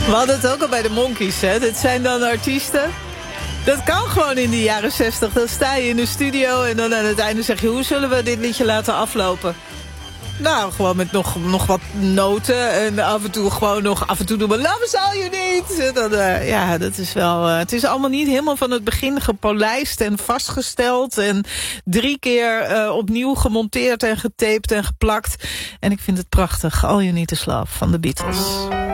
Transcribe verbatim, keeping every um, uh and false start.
We hadden het ook al bij de Monkees, hè. Dit zijn dan artiesten. Dat kan gewoon in de jaren zestig. Dan sta je in de studio en dan aan het einde zeg je... hoe zullen we dit liedje laten aflopen? Nou, gewoon met nog, nog wat noten. En af en toe gewoon nog... af en toe doen we Love Is All You Need. Dan, uh, ja, dat is wel... Uh, het is allemaal niet helemaal van het begin gepolijst en vastgesteld. En drie keer uh, opnieuw gemonteerd en getaped en geplakt. En ik vind het prachtig. All You Need Is Love van de Beatles.